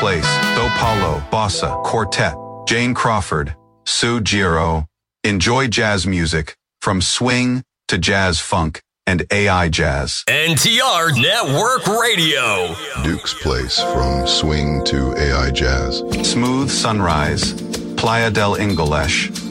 Place, Do Paulo, Bossa, Quartet, Jane Crawford, Sue Giro. Enjoy jazz music from swing to jazz funk and AI jazz. NTR Network Radio. Duke's Place, from swing to AI jazz. Smooth Sunrise, Playa del Ingles,